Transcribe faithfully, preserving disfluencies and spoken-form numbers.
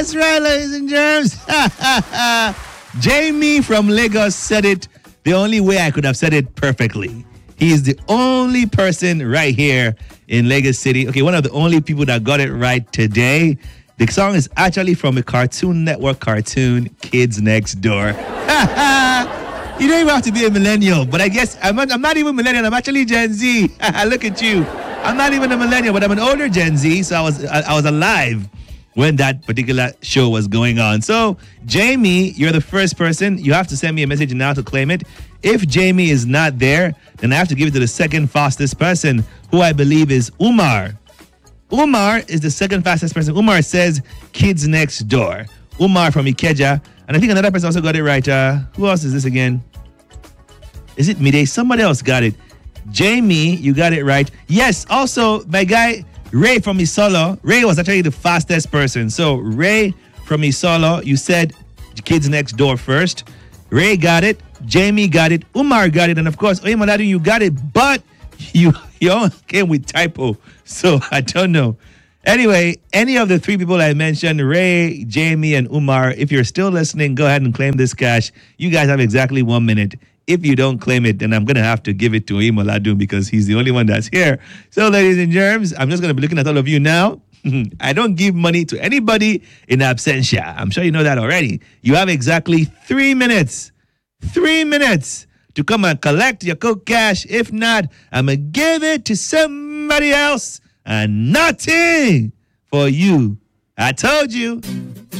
That's right, ladies and germs. Jamie from Lagos said it the only way I could have said it perfectly. He is the only person right here in Lagos City. Okay, one of the only people that got it right today. The song is actually from a Cartoon Network cartoon, Kids Next Door. You don't even have to be a millennial, but I guess I'm not, I'm not even millennial. I'm actually Gen Z. Look at you. I'm not even a millennial, but I'm an older Gen Z, so I was I, I was alive when that particular show was going on. So, Jamie, you're the first person. You have to send me a message now to claim it. If Jamie is not there, then I have to give it to the second fastest person, who I believe is Umar. Umar is the second fastest person. Umar says Kids Next Door. Umar from Ikeja. And I think another person also got it right. Uh, who else is this again? Is it Midday? Somebody else got it. Jamie, you got it right. Yes, also, my guy, Ray from Isolo. Ray was actually the fastest person. So, Ray from Isolo, you said Kids Next Door first. Ray got it. Jamie got it. Umar got it. And of course, Oyemoladu, you got it. But you, you all came with typo. So, I don't know. Anyway, any of the three people I mentioned, Ray, Jamie, and Umar, if you're still listening, go ahead and claim this cash. You guys have exactly one minute. If you don't claim it, then I'm going to have to give it to Oyemoladu because he's the only one that's here. So, ladies and germs, I'm just going to be looking at all of you now. I don't give money to anybody in absentia. I'm sure you know that already. You have exactly three minutes. Three minutes to come and collect your coke cash. If not, I'm going to give it to somebody else and nothing for you. I told you.